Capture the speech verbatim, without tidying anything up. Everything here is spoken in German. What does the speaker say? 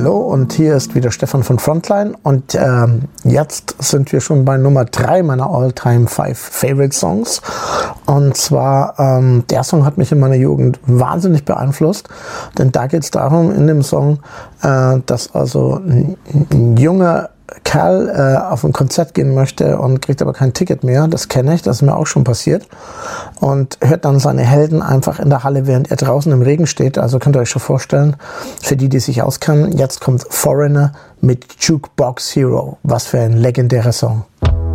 Hallo und hier ist wieder Stefan von Frontline und ähm, jetzt sind wir schon bei Nummer drei meiner All-Time five Favorite Songs und zwar ähm, der Song hat mich in meiner Jugend wahnsinnig beeinflusst, denn da geht es darum in dem Song, äh, dass also ein, ein junger Kerl äh, auf ein Konzert gehen möchte und kriegt aber kein Ticket mehr. Das kenne ich, das ist mir auch schon passiert. Und hört dann seine Helden einfach in der Halle, während er draußen im Regen steht. Also könnt ihr euch schon vorstellen, für die, die sich auskennen, jetzt kommt Foreigner mit Jukebox Hero. Was für ein legendärer Song.